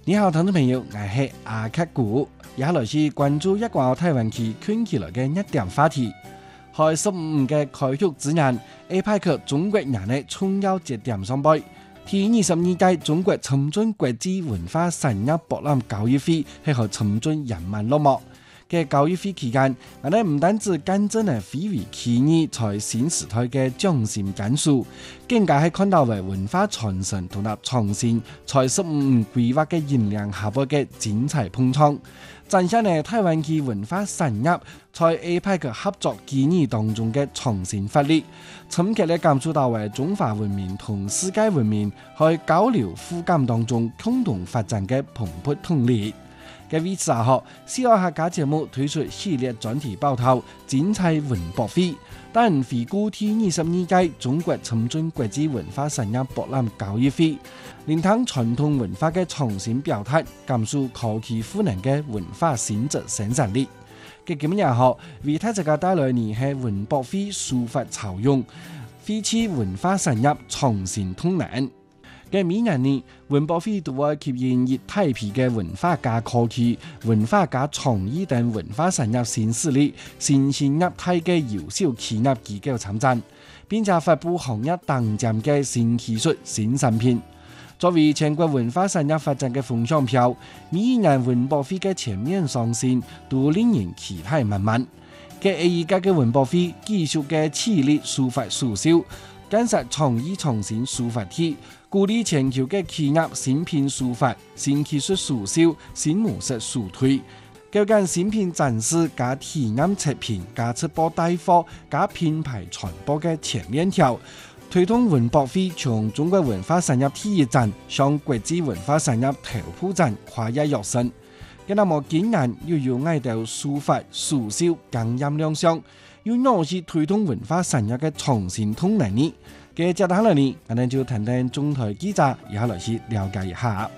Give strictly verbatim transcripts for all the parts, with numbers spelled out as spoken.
你好，聽眾朋友，我係阿克古，以下來是關注一個台灣區近期來嘅一點話題。喺十五嘅開學之日 ，A P E C 中國人嘅重要節點上報，第二十二屆中國深圳國際文化產業博覽交易會喺喺深圳圓滿落幕。嘅交易會期間，我哋唔單止見證了非遺企業在新時代嘅匠心堅守，更加係看到為文化傳承同埋創新在十五規劃嘅引領下播嘅精彩碰撞，展現了台灣嘅文化產業在 A P E C 合作企業當中嘅創新發力，深刻地感受到為中華文明同世界文明喺交流互鑒當中共同發展嘅蓬勃動力。嘅為此後，西奧客家節目推出系列專題報道，精彩文博會，但回顧第二十二屆中國深圳國際文化產業博覽交易會，連同傳統文化嘅創新表達，感受科技賦能嘅文化新質生產力。嘅今日後，為大家帶來呢係文博會書法潮湧，揮起文化產業創新動能。嘅每年呢，文博會都會吸引一大批嘅文化加科技、文化加創意等文化產業新勢力、新興業態嘅優秀企業機構參展，並且發布行業頂尖嘅新技術、新產品。作為全國文化產業發展嘅風向標，每一年文博會嘅全面上線都令人期待滿滿。嘅而家嘅文博會繼續嘅致力書法書修，建設創意創新書法體，鼓勵全球嘅企業新品書法、新技術書修、新模式書推，究竟新品展示加體驗測評加直播帶貨加品牌傳播嘅全鏈條，推動文博會從中國文化產業第一站向國際文化產業頭部站跨越躍升。嘅那麼今年又有愛到書法書修更音亮相，要努力推動文化產業嘅創新動能力。嘅接下來呢，我哋就談談中台記者，以下來去了解一下。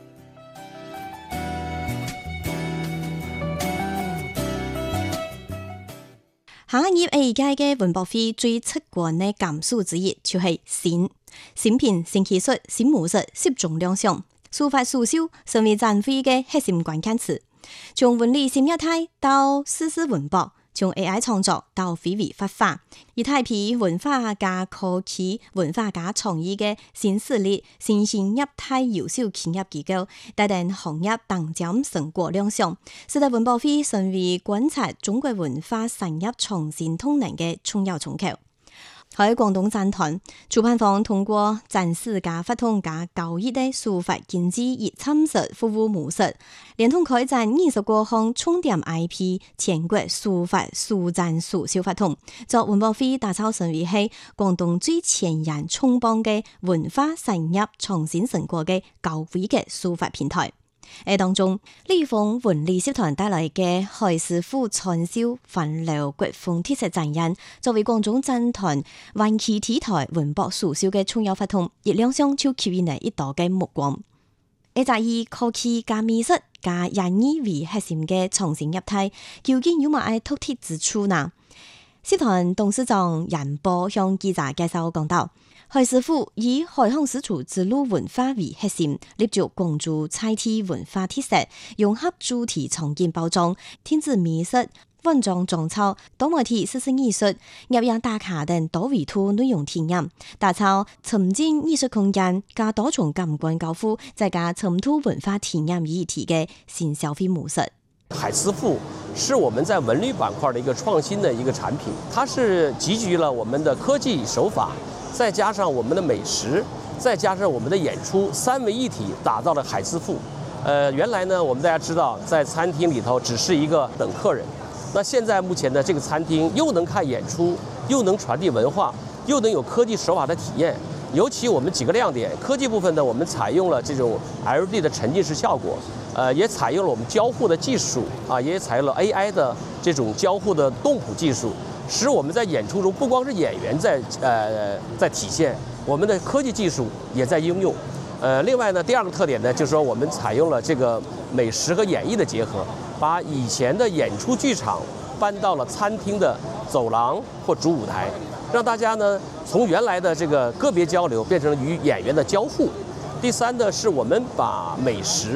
下一頁而家嘅文博會最出關嘅感受之一，就係新新品、新技術、新模式集中亮相。書法書修成為展會嘅核心關鍵詞，從文理新業態到絲絲文博，從 A I 創作到非遺發發，一大批文化加科技、文化加創意嘅新勢力、新興業態優秀企業機構，帶領行業頂尖成果亮相，使得文博會成為觀察中國文化產業創新動能嘅重要窗口。喺廣東展團，主辦方通過展示加活動加交易的書法經濟以參實服務模式，連同開展二十個項重點 I P 全國書法書展書修活動，作文博會打造成為係廣東最前沿衝邦嘅文化產業創新成果嘅交會嘅書法平台。喺當中，立豐文理集團帶來嘅海師傅傳授范樓國風特色展演，作為廣東展團灣區 T 台文博書修嘅重要活動，亦亮相就吸引嚟一道嘅目光。而在以科技加美術加演藝為核心嘅創新業態，究竟有乜嘢獨特之處呢？集團董事長楊波向記者介紹講到，海師傅以海航師祖之路文化為核心，立足廣州菜地文化特色，融合主題場景包裝、天子美術、文裝裝草、多媒體視聽藝術、入營打卡等多維度內容體驗，打造沉浸藝術空間加多重感官交互，再加深度文化體驗議題嘅新消費模式。 海師傅是我們在文旅板塊的一個創新的一個產品，它是集聚了我們的科技手法，再加上我們的美食，再加上我們的演出，三位一體打造了海師傅。呃，原來呢，我們大家知道，在餐廳裏頭只是一個等客人，那現在目前的這個餐廳又能看演出，又能傳遞文化，又能有科技手法的體驗。尤其我們幾個亮點，科技部分呢，我們採用了這種 L E D 的沉浸式效果，呃，也採用了我們交互的技術啊，也採用了 A I 的這種交互的動譜技術，使我們在演出中不光是演員在呃在體現，我們的科技技術也在應用。呃，另外呢，第二個特點呢，就是說我們採用了這個美食和演藝的結合，把以前的演出劇場搬到了餐廳的走廊或主舞台。讓大家呢從原來的這個個別交流變成了與演員的交互。第三呢，是我們把美食